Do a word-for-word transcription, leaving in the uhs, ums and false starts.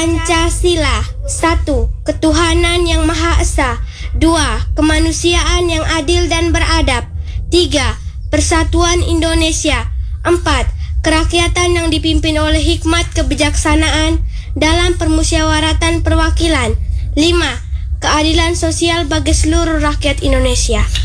Pancasila. Satu. Ketuhanan yang Maha Esa. Dua. Kemanusiaan yang adil dan beradab. Tiga. Persatuan Indonesia. Empat. Kerakyatan yang dipimpin oleh hikmat kebijaksanaan dalam permusyawaratan perwakilan. Lima. Keadilan sosial bagi seluruh rakyat Indonesia.